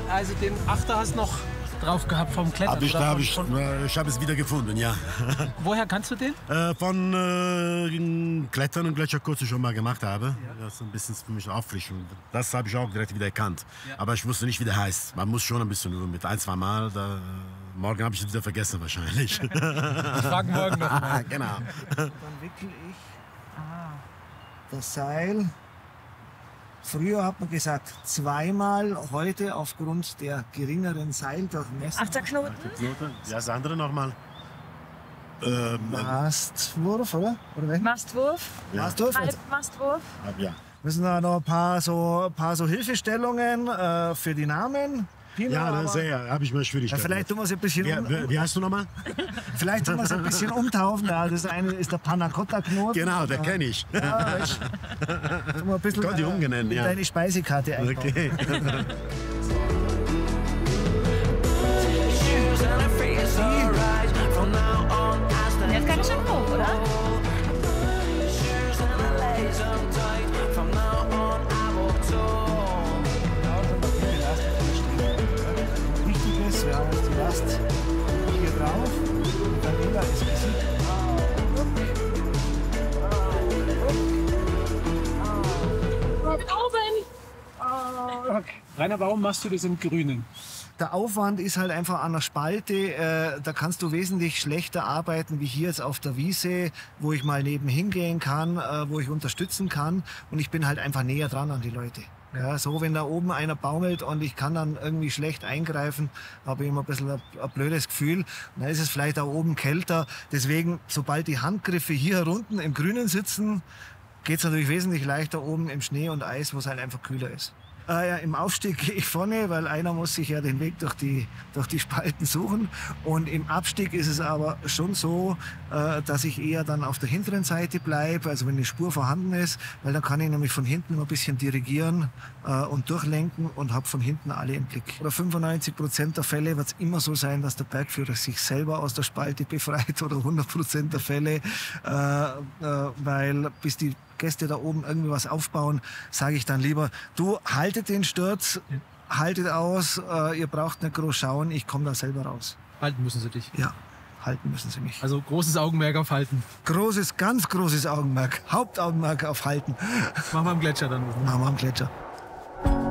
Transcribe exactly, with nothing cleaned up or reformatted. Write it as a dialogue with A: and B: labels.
A: Also den Achter hast du noch drauf gehabt vom Klettern?
B: Hab ich,
A: oder
B: da hab
A: von,
B: ich,
A: von,
B: äh, ich habe es wieder gefunden, ja.
A: woher kannst du den?
B: Äh, von äh, Klettern und Gletscherkurs, die ich schon mal gemacht habe. Ja. Das ist ein bisschen für mich auffrischend. Das habe ich auch direkt wieder erkannt. Ja. Aber ich wusste nicht, wie der heißt. Man muss schon ein bisschen üben, mit ein, zwei Mal. Da, morgen habe ich es wieder vergessen wahrscheinlich.
A: Ich frage morgen noch mal.
B: Genau.
C: Dann wickel ich das Seil. Früher hat man gesagt zweimal, heute aufgrund der geringeren Seildurchmesser.
D: Achter Knoten.
B: Ja, das andere nochmal. Ähm,
C: Mastwurf, oder? oder wenn?
D: Mastwurf.
B: Ja.
C: Mastwurf.
D: Halbmastwurf.
B: Ja.
C: Müssen da noch ein paar so, ein paar so Hilfestellungen äh, für die Namen. Pino,
B: Ja, das ja, habe ich mal
C: ja,
B: Schwierigkeiten.
C: vielleicht tun wir es ein bisschen
B: Wie,
C: um,
B: wie, wie heißt du nochmal?
C: vielleicht tun wir es ein bisschen umtaufen. Ja, das eine ist der Panna-Cotta-Knoten.
B: Genau, der kenne ich.
C: Ja, ich, tun wir ein bisschen
B: Gott, die umgenennen,
C: in
B: ja.
C: deine Speisekarte einbauen.
B: Okay.
D: Jetzt kann ich schon hoch, oder?
C: Wichtig ist, wir haben jetzt die Last hier drauf. Und dann Daniela ist besiegt.
A: Rainer, warum machst du das im Grünen?
C: Der Aufwand ist halt einfach an der Spalte. Äh, da kannst du wesentlich schlechter arbeiten wie hier jetzt auf der Wiese, wo ich mal nebenhin gehen kann, äh, wo ich unterstützen kann. Und ich bin halt einfach näher dran an die Leute. Ja, so, wenn da oben einer baumelt und ich kann dann irgendwie schlecht eingreifen, habe ich immer ein bisschen ein, ein blödes Gefühl. Und dann ist es vielleicht da oben kälter. Deswegen, sobald die Handgriffe hier unten im Grünen sitzen, geht es natürlich wesentlich leichter oben im Schnee und Eis, wo es halt einfach kühler ist. Äh, ja, im Aufstieg gehe ich vorne, weil einer muss sich ja den Weg durch die, durch die Spalten suchen. Und im Abstieg ist es aber schon so, äh, dass ich eher dann auf der hinteren Seite bleibe, also wenn eine Spur vorhanden ist, weil dann kann ich nämlich von hinten immer ein bisschen dirigieren äh, und durchlenken und habe von hinten alle im Blick. Oder fünfundneunzig Prozent der Fälle wird es immer so sein, dass der Bergführer sich selber aus der Spalte befreit oder hundert Prozent der Fälle, äh, äh, weil bis die Gäste da oben irgendwie was aufbauen, sage ich dann lieber, du haltet den Sturz, haltet aus, äh, ihr braucht nicht groß schauen, ich komme da selber raus.
A: Halten müssen sie dich.
C: Ja, halten müssen sie mich.
A: Also großes Augenmerk auf Halten.
C: Großes, ganz großes Augenmerk, Hauptaugenmerk auf Halten.
A: Machen wir am Gletscher dann.
C: Machen wir am Gletscher.